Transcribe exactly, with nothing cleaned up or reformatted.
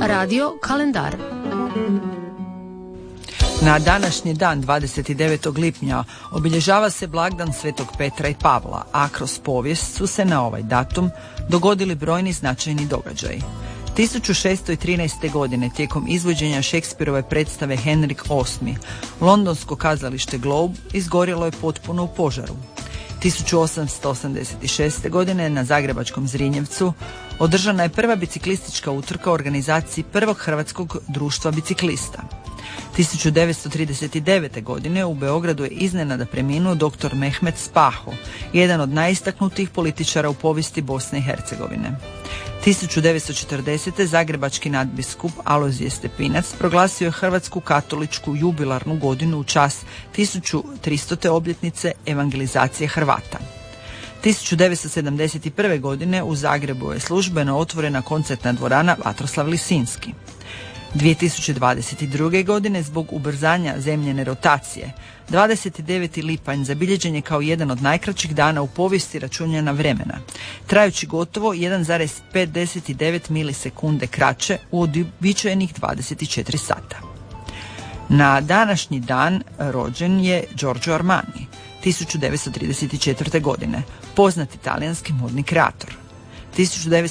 Radio kalendar. Na današnji dan, dvadeset devetog lipnja, obilježava se blagdan Svetog Petra i Pavla, a kroz povijest su se na ovaj datum dogodili brojni značajni događaji. tisuću šesto trinaeste. godine, tijekom izvođenja Šekspirove predstave Henrik osmi, londonsko kazalište Globe izgorjelo je potpuno u požaru. tisuću osamsto osamdeset šeste. godine na zagrebačkom Zrinjevcu održana je prva biciklistička utrka u organizaciji prvog hrvatskog društva biciklista. tisuću devetsto trideset devete. godine u Beogradu je iznenada preminuo doktor Mehmet Spaho, jedan od najistaknutijih političara u povijesti Bosne i Hercegovine. tisuću devetsto četrdesete. zagrebački nadbiskup Alojzije Stepinac proglasio je Hrvatsku katoličku jubilarnu godinu u čast tisuću tristote obljetnice evangelizacije Hrvata. tisuću devetsto sedamdeset prve. godine u Zagrebu je službeno otvorena koncertna dvorana Vatroslav Lisinski. dvije tisuće dvadeset druge. godine zbog ubrzanja zemljine rotacije dvadeset deveti lipanj zabilježen je kao jedan od najkraćih dana u povijesti računanja vremena, trajući gotovo jedan zarez pedeset devet milisekunde kraće u uobičajenih dvadeset četiri sata. Na današnji dan rođen je Giorgio Armani, tisuću devetsto trideset četvrte. godine, poznati talijanski modni kreator.